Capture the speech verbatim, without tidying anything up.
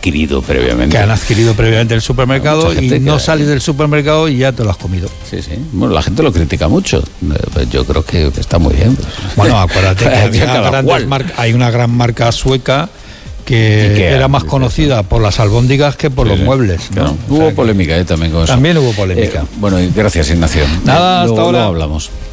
adquirido previamente. Que han adquirido previamente el supermercado y no que... sales del supermercado y ya te lo has comido. Sí, sí. Bueno, la gente lo critica mucho. Yo creo que está muy bien. Bueno, acuérdate que hay una, marca, hay una gran marca sueca que, que era más conocida por las albóndigas que por sí, los sí. muebles. Claro. ¿no? Hubo o sea, polémica eh, también con eso. También hubo polémica. Eh, bueno, y gracias, Ignacio. Nada, eh, hasta luego, ahora. Luego hablamos.